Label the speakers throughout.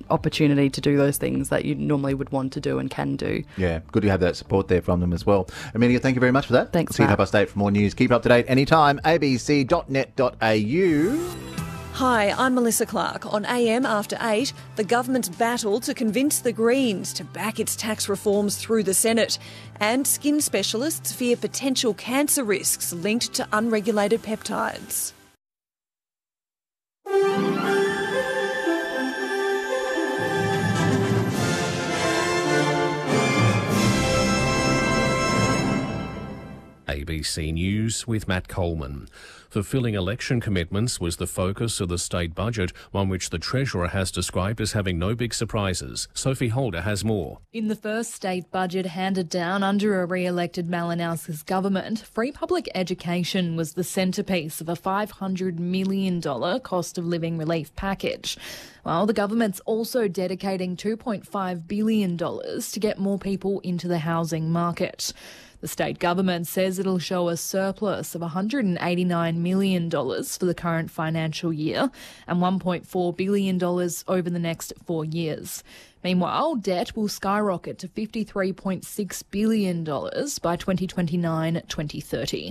Speaker 1: opportunity to do those things that you normally would want to do and can do.
Speaker 2: Yeah, good to have that support there from them as well. Amelia, thank you very much for that.
Speaker 1: Thanks,
Speaker 2: See you
Speaker 1: Matt.
Speaker 2: Half Past 8 for more news. Keep up to date anytime. abc.net.au.
Speaker 3: Hi, I'm Melissa Clark. On AM After 8, the government's battle to convince the Greens to back its tax reforms through the Senate. And skin specialists fear potential cancer risks linked to unregulated peptides.
Speaker 4: ABC News with Matt Coleman. Fulfilling election commitments was the focus of the state budget, one which the Treasurer has described as having no big surprises. Sophie Holder has more.
Speaker 5: In the first state budget handed down under a re-elected Malinowskis government, free public education was the centrepiece of a $500 million cost of living relief package. Well, the government's also dedicating $2.5 billion to get more people into the housing market. The state government says it'll show a surplus of $189 million for the current financial year and $1.4 billion over the next 4 years. Meanwhile, debt will skyrocket to $53.6 billion by 2029-2030.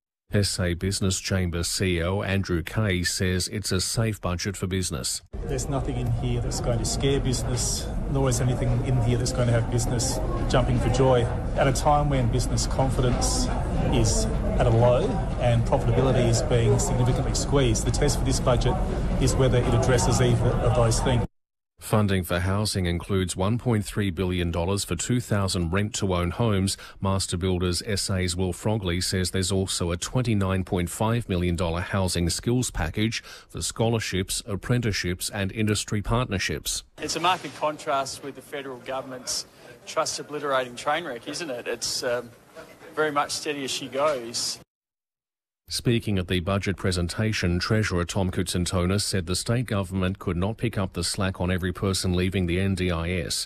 Speaker 4: SA Business Chamber CEO Andrew Kay says it's a safe budget for business.
Speaker 6: There's nothing in here that's going to scare business, nor is anything in here that's going to have business jumping for joy. At a time when business confidence is at a low and profitability is being significantly squeezed, the test for this budget is whether it addresses either of those things.
Speaker 4: Funding for housing includes $1.3 billion for 2,000 rent-to-own homes. Master Builders SA's Will Frogley says there's also a $29.5 million housing skills package for scholarships, apprenticeships and industry partnerships.
Speaker 7: It's a marked contrast with the federal government's trust-obliterating train wreck, isn't it? It's very much steady as she goes.
Speaker 4: Speaking at the budget presentation, Treasurer Tom Koutsantonis said the state government could not pick up the slack on every person leaving the NDIS.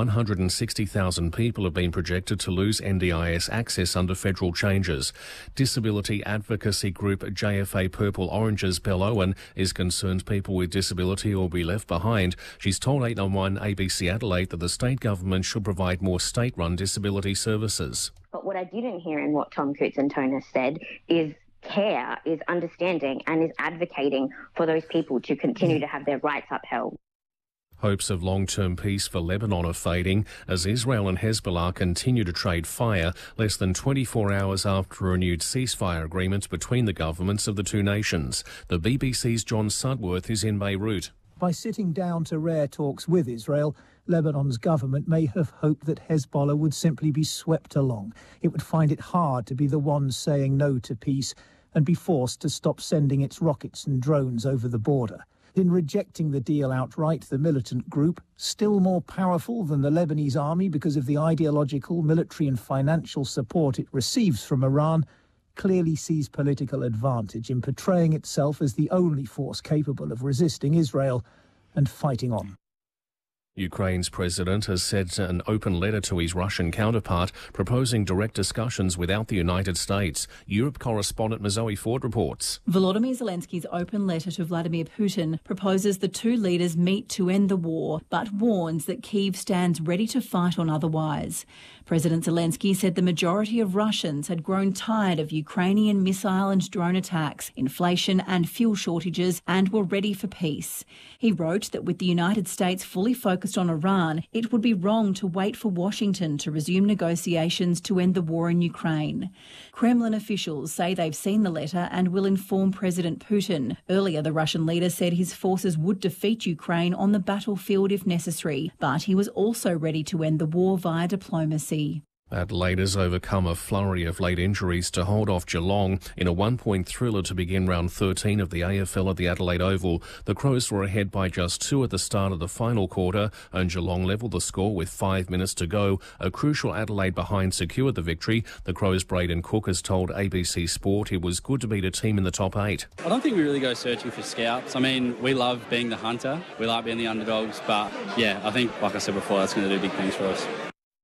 Speaker 4: 160,000 people have been projected to lose NDIS access under federal changes. Disability advocacy group JFA Purple Orange's Belle Owen is concerned people with disability will be left behind. She's told 8 on 1 ABC Adelaide that the state government should provide more state-run disability services.
Speaker 8: But what I didn't hear in what Tom Koutsantonis said is care, is understanding and is advocating for those people to continue to have their rights upheld.
Speaker 4: Hopes of long-term peace for Lebanon are fading as Israel and Hezbollah continue to trade fire less than 24 hours after a renewed ceasefire agreement between the governments of the two nations. The BBC's John Sudworth is in Beirut.
Speaker 9: By sitting down to rare talks with Israel, Lebanon's government may have hoped that Hezbollah would simply be swept along. It would find it hard to be the one saying no to peace and be forced to stop sending its rockets and drones over the border. In rejecting the deal outright, the militant group, still more powerful than the Lebanese army because of the ideological, military and financial support it receives from Iran, clearly sees political advantage in portraying itself as the only force capable of resisting Israel and fighting on.
Speaker 4: Ukraine's president has sent an open letter to his Russian counterpart proposing direct discussions without the United States. Europe correspondent Mazoe Ford reports.
Speaker 10: Volodymyr Zelensky's open letter to Vladimir Putin proposes the two leaders meet to end the war, but warns that Kyiv stands ready to fight on otherwise. President Zelensky said the majority of Russians had grown tired of Ukrainian missile and drone attacks, inflation and fuel shortages, and were ready for peace. He wrote that with the United States fully focused on Iran, it would be wrong to wait for Washington to resume negotiations to end the war in Ukraine. Kremlin officials say they've seen the letter and will inform President Putin. Earlier, the Russian leader said his forces would defeat Ukraine on the battlefield if necessary, but he was also ready to end the war via diplomacy.
Speaker 4: Adelaide has overcome a flurry of late injuries to hold off Geelong in a one-point thriller to begin round 13 of the AFL at the Adelaide Oval. The Crows were ahead by just 2 at the start of the final quarter and Geelong levelled the score with 5 minutes to go. A crucial Adelaide behind secured the victory. The Crows' Braden Cook has told ABC Sport it was good to beat a team in the top 8.
Speaker 11: I don't think we really go searching for scalps. I mean, we love being the hunter. We like being the underdogs. But, yeah, I think, like I said before, that's going to do big things for us.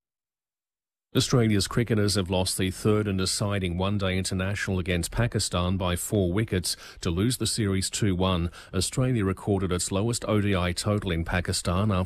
Speaker 4: Australia's cricketers have lost the third and deciding one-day international against Pakistan by 4 wickets to lose the series 2-1. Australia recorded its lowest ODI total in Pakistan after